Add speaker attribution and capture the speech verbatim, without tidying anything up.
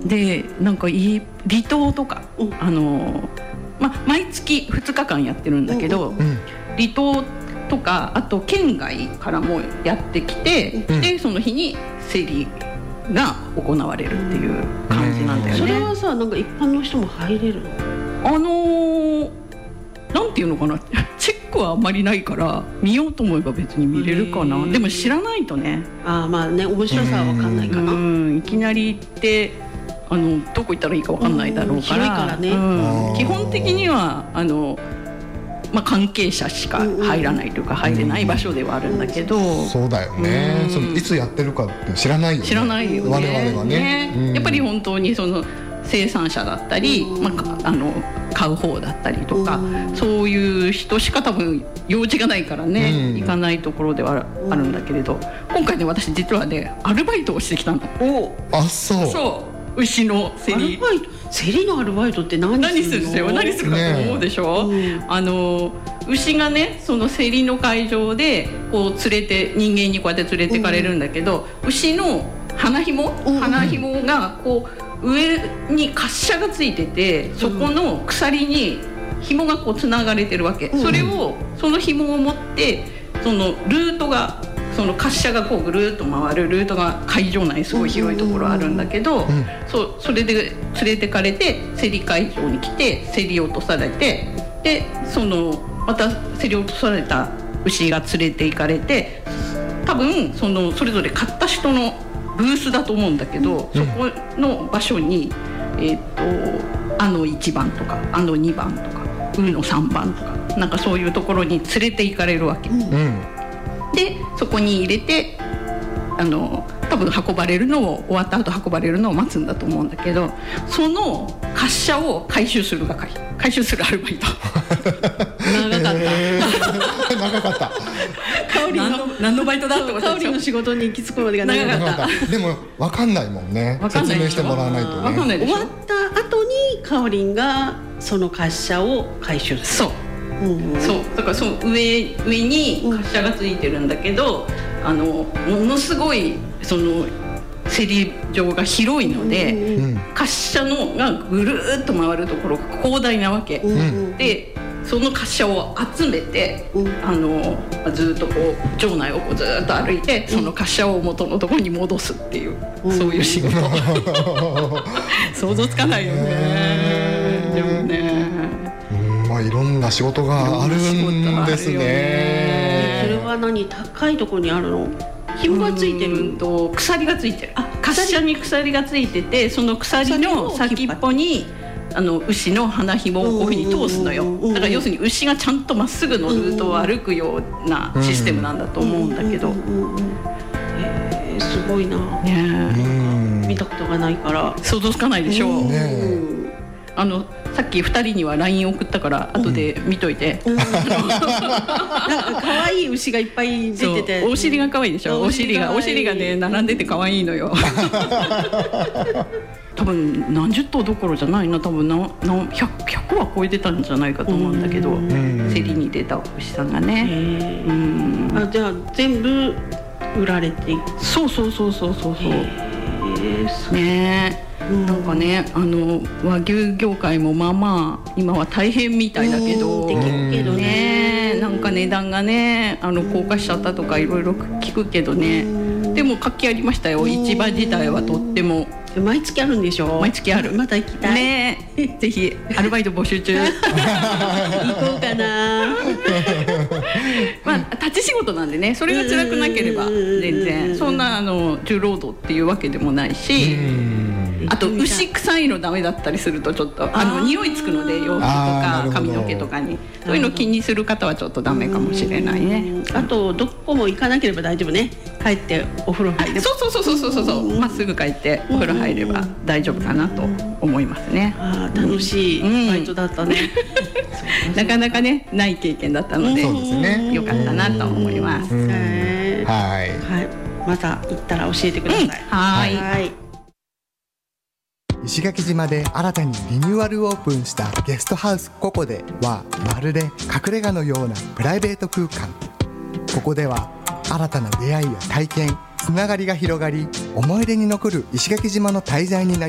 Speaker 1: でなんかいい離島とか、うん、あの、ま、毎月ふつかかんやってるんだけど、うんうん、離島とかあと県外からもやってきて、うん、でその日に競りが行われるっていう感じなんだよね。
Speaker 2: それはさ、なんか一般の人も入れるの？
Speaker 1: あのー、なんていうのかなチェックはあんまりないから見ようと思えば別に見れるかな。でも知らないとね、
Speaker 2: あ、まあね、面白さは分かんないかな。
Speaker 1: うん、いきなり行ってあのどこ行ったらいいか分かんないだろうから、
Speaker 2: 広いからね、
Speaker 1: うん、基本的にはあのまあ、関係者しか入らないというか入れない場所ではあるんだけど、うんうん、
Speaker 3: そうだよね、うん、そのいつやってるかって知らないよね。
Speaker 1: 知らないよね、
Speaker 3: 我々はね、
Speaker 1: ね、うん、やっぱり本当にその生産者だったり、うん、まあ、あの買う方だったりとか、うん、そういう人しか多分用事がないからね、うん、行かないところではあるんだけれど、今回ね私実はねアルバイトをしてきたの。
Speaker 2: お、
Speaker 3: あ、そう
Speaker 1: そう牛の競り、
Speaker 2: アルバイト、競りのアルバイトって何するの？何する
Speaker 1: 何するかと思うでしょ、ね、うん、あの牛がねその競りの会場でこう連れて人間にこうやって連れてかれるんだけど、うん、牛の鼻紐、うん、鼻紐がこう上に滑車がついてて、そこの鎖に紐がこうつながれてるわけ、うん、それをその紐を持ってそのルートがその滑車がこうぐるっと回るルートが会場内すごい広いところあるんだけど、うん、そ, それで連れてかれて競り会場に来て競り落とされて、でそのまた競り落とされた牛が連れて行かれて、多分 そ, のそれぞれ買った人のブースだと思うんだけど、うん、そこの場所に、えー、とあのいちばんとかあのにばんとかうのさんばんとかなんかそういうところに連れて行かれるわけ、うん、でそこに入れてあの多分運ばれるのを終わった後運ばれるのを待つんだと思うんだけど、その滑車を回収する係、回収するアルバイト長かった、え
Speaker 3: ー、長かった
Speaker 1: 香りの何の、何のバイトだってことでしょ。
Speaker 2: 香りの仕事に行き着くまでが長かった。
Speaker 3: でも分かんないもんね、説明してもらわないとね。
Speaker 1: 分かんないでしょ。
Speaker 2: 終わった後に香りがその滑車を回収する。
Speaker 1: そううんうん、そうだからその 上, 上に滑車がついてるんだけど、うん、あのものすごいその競り場が広いので、うん、滑車のがぐるーっと回るところが広大なわけ、うん、でその滑車を集めて、うん、あのずっとこう場内をこうずっと歩いて、うん、その滑車を元のところに戻すっていう、うん、そういう仕事想像つかないよね。でもね、
Speaker 3: まあ、いろんな仕事があるんですね。
Speaker 2: それは何、高いところにあるの？紐がついてると
Speaker 1: 鎖がついてる。あ、滑車に鎖がついてて、その鎖の先っぽにあの牛の鼻紐をこういうふうに通すのよ。だから要するに牛がちゃんとまっすぐのルートを歩くようなシステムなんだと思うんだけど、
Speaker 2: へー、すごいな、
Speaker 1: ね、
Speaker 2: 見たことがないから
Speaker 1: 想像つかないでしょう、
Speaker 3: ね、
Speaker 1: あのさっきふたりには ライン 送ったから後で見といて、うん、なん
Speaker 2: か可愛い牛がいっぱい出てて、
Speaker 1: お尻が可愛いでしょ。お尻がお尻がね並んでて可愛いのよ多分何十頭どころじゃないな、多分なな ひゃく, ひゃくは超えてたんじゃないかと思うんだけど、競りに出た牛さんがね、うん、
Speaker 2: あ、じゃあ全部売られていく。
Speaker 1: そうそうそうそうそうそうね。なんかね、あの和牛業界もまあまあ今は大変みたいだけど、
Speaker 2: できるけどね、
Speaker 1: なんか値段がねあの高架しちゃったとかいろいろ聞くけどね、でも活気ありましたよ。市場自体はとっても
Speaker 2: 毎月あるんでしょ。
Speaker 1: 毎月ある。
Speaker 2: また行きたい
Speaker 1: ね。ぜひアルバイト募集中行
Speaker 2: こうかな
Speaker 1: まあ立ち仕事なんでね、それが辛くなければ全然そんなあの重労働っていうわけでもないし、あと牛臭いのダメだったりするとちょっとあの匂いつくので、洋服とか髪の毛とかにそういうの気にする方はちょっとダメかもしれないね。
Speaker 2: あとどこも行かなければ大丈夫ね。帰ってお風呂入れば、
Speaker 1: そうそうそうそうそうそう、まっすぐ帰ってお風呂入れば大丈夫かなと思いますね。
Speaker 2: あ、楽しいバイトだったね、
Speaker 1: うん、なかなかねない経験だったので、
Speaker 3: そうですね、
Speaker 1: よかったなと思います。
Speaker 3: はい、
Speaker 2: はい、また行ったら教えてください、うん、
Speaker 1: はい、はい。
Speaker 3: 石垣島で新たにリニューアルオープンしたゲストハウスココデはまるで隠れ家のようなプライベート空間。ここでは新たな出会いや体験、つながりが広がり、思い出に残る石垣島の滞在になり